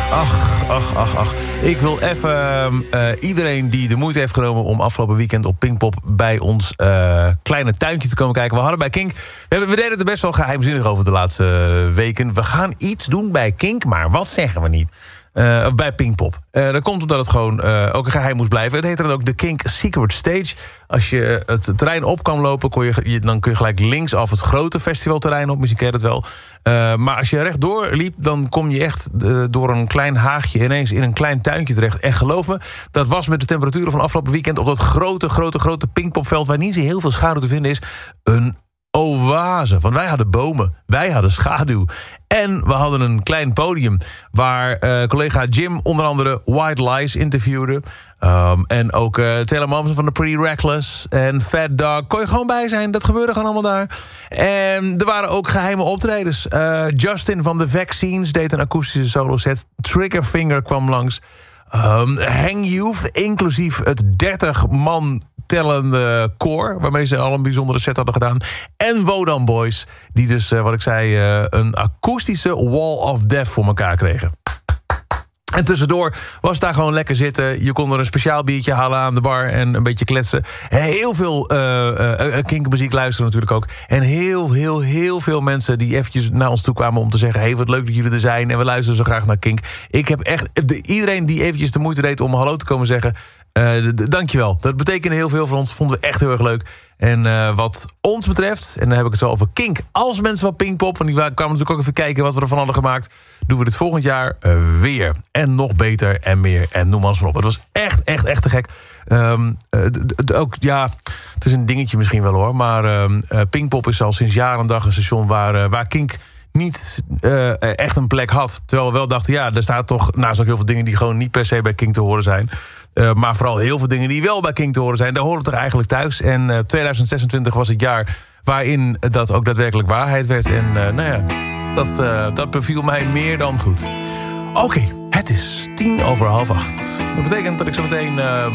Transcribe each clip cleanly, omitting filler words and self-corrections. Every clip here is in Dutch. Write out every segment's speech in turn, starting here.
Ach. Ik wil even iedereen die de moeite heeft genomen om afgelopen weekend op Pinkpop bij ons kleine tuintje te komen kijken. We hadden bij Kink, we deden het er best wel geheimzinnig over de laatste weken. We gaan iets doen bij Kink, maar wat zeggen we niet? Of bij Pinkpop. Dat komt omdat het gewoon ook een geheim moest blijven. Het heette dan ook de Kink Secret Stage. Als je het terrein op kan lopen, dan kun je gelijk linksaf het grote festivalterrein op. Misschien ken je dat wel. Maar als je rechtdoor liep, dan kom je echt door een klein haagje ineens in een klein tuintje terecht. En geloof me, dat was met de temperaturen van afgelopen weekend op dat grote Pinkpopveld, waar niet zo heel veel schaduw te vinden is, een oase. Want wij hadden bomen, wij hadden schaduw. En we hadden een klein podium waar collega Jim onder andere White Lies interviewde. En ook Taylor Momsen van The Pretty Reckless en Fat Dog. Kon je gewoon bij zijn, dat gebeurde gewoon allemaal daar. En er waren ook geheime optredens. Justin van The Vaccines deed een akoestische solo set. Triggerfinger kwam langs. Hang Youth, inclusief het 30-man tellende koor, waarmee ze al een bijzondere set hadden gedaan. En Wodan Boys, die dus, wat ik zei, een akoestische Wall of Death voor elkaar kregen. En tussendoor was het daar gewoon lekker zitten. Je kon er een speciaal biertje halen aan de bar en een beetje kletsen. Heel veel Kink-muziek luisteren natuurlijk ook. En heel veel mensen die eventjes naar ons toe kwamen om te zeggen: hey, wat leuk dat jullie er zijn en we luisteren zo graag naar Kink. Ik heb echt iedereen die eventjes de moeite deed om hallo te komen zeggen, dankjewel. Dat betekende heel veel voor ons. Vonden we echt heel erg leuk. En wat ons betreft, en dan heb ik het zo over Kink als mensen van Pinkpop, want die kwamen natuurlijk ook even kijken wat we ervan hadden gemaakt, doen we dit volgend jaar weer. En nog beter en meer. En noem maar eens maar op. Het was echt te gek. Ook, ja, het is een dingetje misschien wel hoor, maar Pinkpop is al sinds jaren en dag een station waar Kink niet echt een plek had. Terwijl we wel dachten, ja, er staat toch naast ook heel veel dingen die gewoon niet per se bij Kink te horen zijn. Maar vooral heel veel dingen die wel bij Kink te horen zijn, daar horen we toch eigenlijk thuis. En 2026 was het jaar waarin dat ook daadwerkelijk waarheid werd. En nou ja, dat beviel mij meer dan goed. Oké, het is 7:10. Dat betekent dat ik zo meteen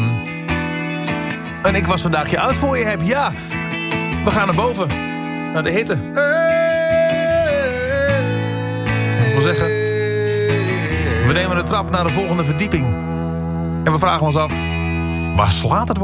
een Ik Was Vandaag Je Oud voor je heb. Ja, we gaan naar boven. Naar de hitte. Ik wil zeggen, we nemen de trap naar de volgende verdieping. En we vragen ons af, waar slaat het woord?